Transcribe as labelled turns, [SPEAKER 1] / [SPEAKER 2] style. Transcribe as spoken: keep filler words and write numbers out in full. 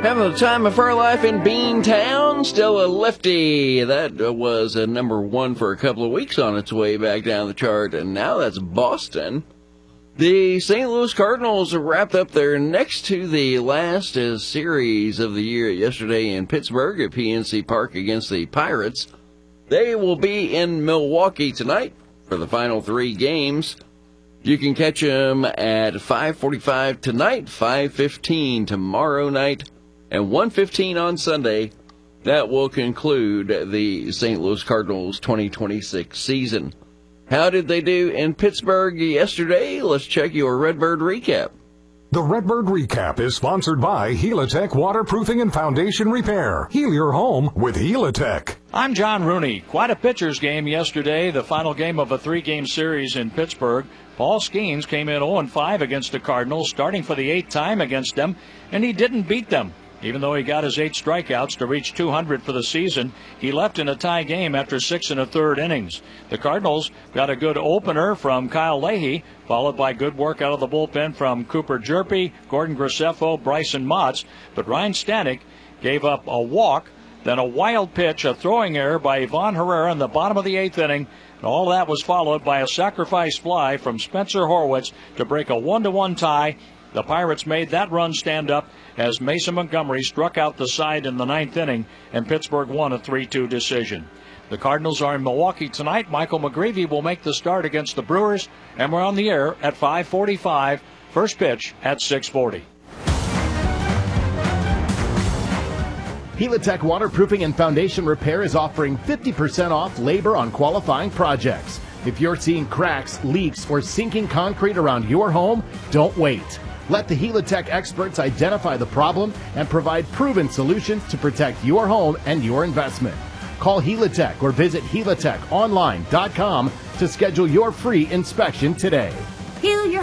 [SPEAKER 1] Having the time of our life in Beantown, still a lefty. That was a number one for a couple of weeks on its way back down the chart, and now that's Boston. The Saint Louis Cardinals wrapped up their next to the last uh, series of the year yesterday in Pittsburgh at P N C Park against the Pirates. They will be in Milwaukee tonight for the final three games. You can catch them at five forty-five tonight, five fifteen tomorrow night, and one fifteen on Sunday. That will conclude the Saint Louis Cardinals twenty twenty-six season. How did they do in Pittsburgh yesterday? Let's check your Redbird recap.
[SPEAKER 2] The Redbird Recap is sponsored by Helitech Waterproofing and Foundation Repair. Heal your home with Helitech.
[SPEAKER 3] I'm John Rooney. Quite a pitcher's game yesterday, the final game of a three-game series in Pittsburgh. Paul Skeens came in oh and five against the Cardinals, starting for the eighth time against them, and he didn't beat them. Even though he got his eight strikeouts to reach two hundred for the season, he left in a tie game after six and a third innings. The Cardinals got a good opener from Kyle Leahy, followed by good work out of the bullpen from Cooper Jerpy, Gordon Graceffo, Bryson Motts. But Ryan Stanek gave up a walk, then a wild pitch, a throwing error by Ivan Herrera in the bottom of the eighth inning. And all that was followed by a sacrifice fly from Spencer Horwitz to break a one to one tie. The Pirates made that run stand up as Mason Montgomery struck out the side in the ninth inning, and Pittsburgh won a three two decision. The Cardinals are in Milwaukee tonight. Michael McGreevy will make the start against the Brewers, and we're on the air at five forty-five. First pitch at six forty.
[SPEAKER 4] Helitech Waterproofing and Foundation Repair is offering fifty percent off labor on qualifying projects. If you're seeing cracks, leaks, or sinking concrete around your home, don't wait. Let the Helitech experts identify the problem and provide proven solutions to protect your home and your investment. Call Helitech or visit helitech online dot com to schedule your free inspection today.
[SPEAKER 5] Heal your